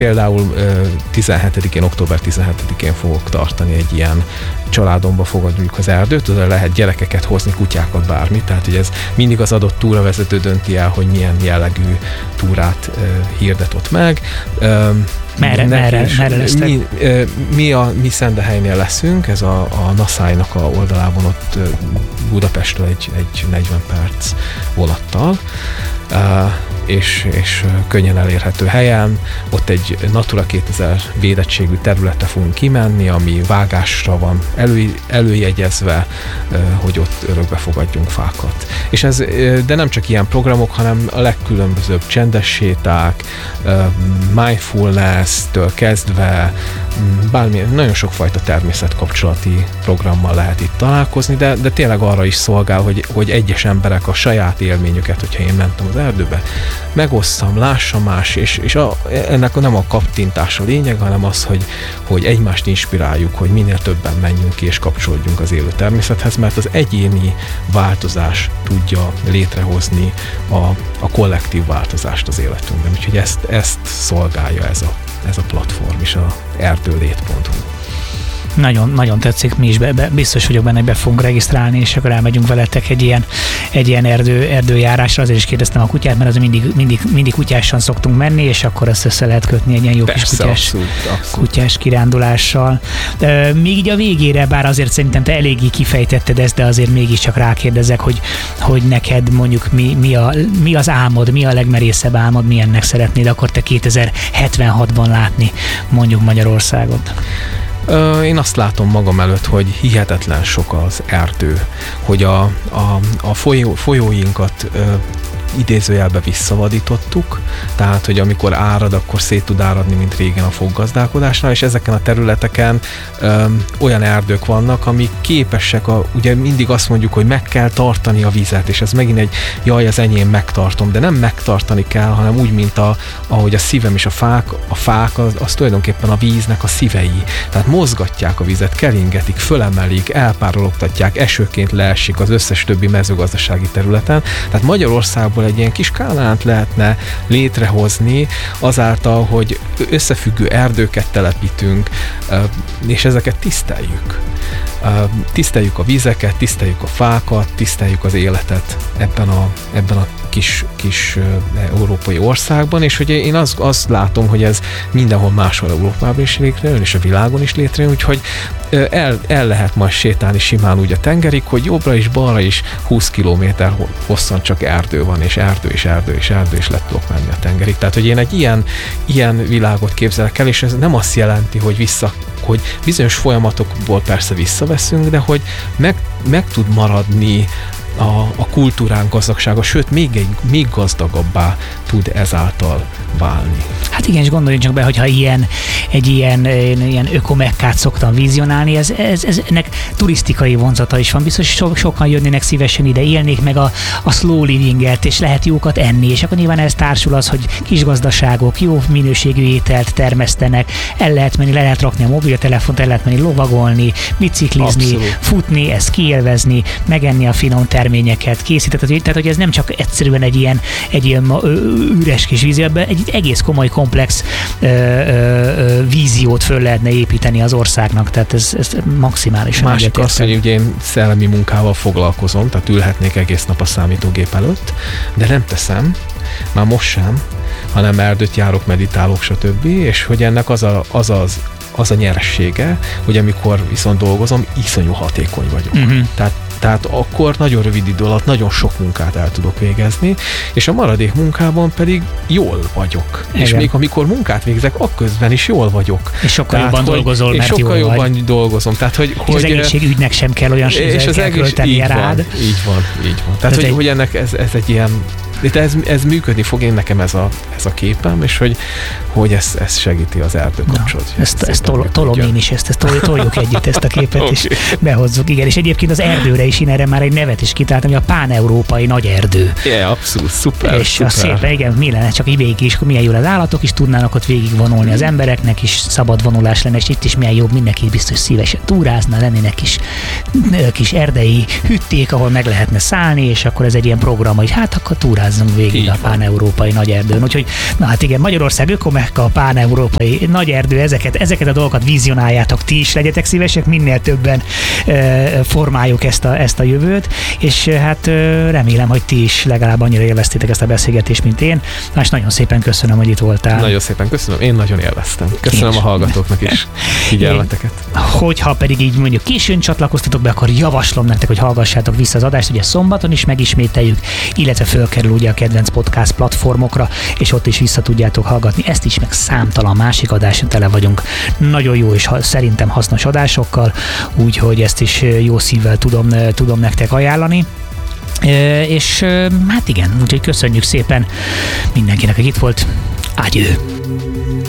Például 17-én, október 17-én fogok tartani egy ilyen családomba fogadjuk az erdőt, oda lehet gyerekeket hozni, kutyákat, bármit, tehát hogy ez mindig az adott túravezető dönti el, hogy milyen jellegű túrát hirdet ott meg. Merre lesztek? Mi Szendehelynél leszünk, ez a Naszálynak a oldalában, ott Budapestről egy 40 perc vonattal, és könnyen elérhető helyen. Ott egy Natura 2000 védettségű területre fogunk kimenni, ami vágásra van előjegyezve, hogy ott örökbe fogadjunk fákat. És ez, de nem csak ilyen programok, hanem a legkülönbözőbb csendes séták, mindfulness-től kezdve, bármilyen, nagyon sokfajta természetkapcsolati programmal lehet itt találkozni, de tényleg arra is szolgál, hogy egyes emberek a saját élményüket, hogyha én mentem az erdőbe, megosszam, lássam más, és ennek nem a kattintás a lényeg, hanem az, hogy egymást inspiráljuk, hogy minél többen menjünk ki és kapcsolódjunk az élő természethez, mert az egyéni változás tudja létrehozni a kollektív változást az életünkben. Úgyhogy ezt szolgálja ez a platform is, a erdőlét.hu. Nagyon, nagyon tetszik, mi is biztos vagyok benne, hogy be fogunk regisztrálni, és akkor elmegyünk veletek egy ilyen erdőjárásra. Azért is kérdeztem a kutyát, mert az mindig kutyásan szoktunk menni, és akkor ezt össze lehet kötni egy ilyen jó kis kutyás kirándulással. Még így a végére, bár azért szerintem te eléggé kifejtetted ezt, de azért mégiscsak rákérdezek, hogy neked mondjuk mi az álmod, mi a legmerészebb álmod, milyennek szeretnéd akkor te 2076-ban látni mondjuk Magyarországot? Én azt látom magam előtt, hogy hihetetlen sok az erdő, hogy a folyóinkat idézőjelbe visszavadítottuk, tehát, hogy amikor árad, akkor szét tud áradni, mint régen a foggazdálkodásnál, és ezeken a területeken olyan erdők vannak, amik képesek, ugye mindig azt mondjuk, hogy meg kell tartani a vizet, és ez megint az enyém megtartom, de nem megtartani kell, hanem úgy, mint ahogy a szívem és a fák az tulajdonképpen a víznek a szívei. Tehát mozgatják a vizet, keringetik, fölemelik, elpárologtatják, esőként leesik az összes többi mezőgazdasági területen. Tehát Magyarországból egy ilyen kis Kánaánt lehetne létrehozni azáltal, hogy összefüggő erdőket telepítünk, és ezeket tiszteljük. Tiszteljük a vizeket, tiszteljük a fákat, tiszteljük az életet ebben a kis európai országban, és hogy én azt látom, hogy ez mindenhol máshol Európában is létrejön, és a világon is létrejön, úgyhogy el lehet majd sétálni simán úgy a tengerig, hogy jobbra is, balra is 20 kilométer hosszan csak erdő van, és erdő, és le tudok menni a tengerig. Tehát, hogy én egy ilyen világot képzelek el, és ez nem azt jelenti, hogy bizonyos folyamatokból persze visszaveszünk, de hogy meg tud maradni a kultúránk gazdagsága, sőt, még gazdagabbá tud ezáltal válni. Hát igen, és gondoljunk csak be, hogyha egy ilyen ökomekkát szoktam vizionálni, ennek turisztikai vonzata is van. Biztos, hogy sokan jönnének szívesen ide, élnék meg a slow livinget, és lehet jókat enni, és akkor nyilván ez társul az, hogy kisgazdaságok jó minőségű ételt termesztenek, el lehet menni, le lehet rakni a mobiltelefont, el lehet menni lovagolni, biciklizni, abszolút, futni, ezt kiélvezni, megenni a finom terményeket, készíteni. Tehát, hogy ez nem csak egyszerűen egy ilyen üres kis vízió, egy egész komoly, komplex víziót föl lehetne építeni az országnak, tehát ez maximálisan. Másik az, hogy ugye én szellemi munkával foglalkozom, tehát ülhetnék egész nap a számítógép előtt, de nem teszem, már most sem, hanem erdőt járok, meditálok, stb. És hogy ennek az a nyeressége, hogy amikor viszont dolgozom, iszonyú hatékony vagyok. Uh-huh. Tehát akkor nagyon rövid idő alatt nagyon sok munkát el tudok végezni, és a maradék munkában pedig jól vagyok. Igen. És még amikor munkát végzek, akközben is jól vagyok. És sokkal jobban dolgozol, mert sokkal jobban dolgozom. Tehát, hogy az egészségügynek sem kell olyan költeni rád. Így van. Tehát, hogy ennek ez egy ilyen, de ez működni fog, én nekem ez a képem, és hogy ez segíti az erdő kapcsolatot. Ezt tolom én is, ezt toljuk együtt ezt a képet, okay, és behozzuk. Igen, és egyébként az erdőre is én erre már egy nevet is kitaláltam, hogy a pán-európai nagy erdő. Yeah, abszolút, szuper. És szépen, igen, mi lenne, csak így végig is, milyen jó az állatok is tudnának ott végig vonulni, az embereknek is szabad vonulás lenne, és itt is milyen jobb, mindenki biztos szívesen túrázna, lennének kis erdei hütték, ahol meg lehetne szállni, és akkor ez egy ilyen program, hogy hát akkor túráz túrázzunk végig a pán-európai nagy erdőn. Úgyhogy, na hát igen, Magyarország ökomekka, pán-európai nagy erdő, ezeket a dolgokat vizionáljátok ti is, legyetek szívesek, minél többen formáljuk ezt a jövőt, és hát remélem, hogy ti is legalább annyira élveztétek ezt a beszélgetést, mint én. És nagyon szépen köszönöm, hogy itt voltál. Nagyon szépen köszönöm, én nagyon élveztem. Köszönöm a hallgatóknak is figyelmeteket. Hogyha pedig így mondjuk későn csatlakoztatok be, akkor javaslom nektek, hogy hallgassátok vissza az adást, ugye szombaton is megismételjük, illetve fölkerül ugye a kedvenc podcast platformokra, és ott is vissza tudjátok hallgatni. Ezt is, meg számtalan másik adáson tele vagyunk. Nagyon jó és szerintem hasznos adásokkal, úgyhogy ezt is jó szívvel tudom nektek ajánlani. És hát igen, úgyhogy köszönjük szépen mindenkinek, aki itt volt. Ágyő!